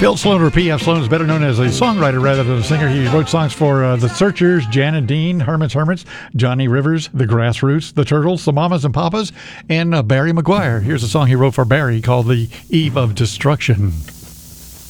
Bill Sloan, or P.F. Sloan, is better known as a songwriter rather than a singer. He wrote songs for The Searchers, Jan and Dean, Herman's Hermits, Johnny Rivers, The Grassroots, The Turtles, The Mamas and Papas, and Barry McGuire. Here's a song he wrote for Barry called The Eve of Destruction.